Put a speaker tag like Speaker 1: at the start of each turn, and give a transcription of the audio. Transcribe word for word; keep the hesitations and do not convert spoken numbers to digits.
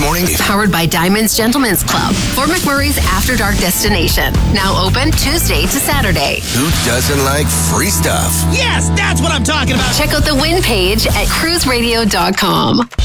Speaker 1: morning.
Speaker 2: Powered by Diamond's Gentlemen's Club, Fort McMurray's After Dark destination. Now open Tuesday to Saturday.
Speaker 1: Who doesn't like free stuff?
Speaker 3: Yes, that's what I'm talking about.
Speaker 2: Check out the win page at cruise radio dot com.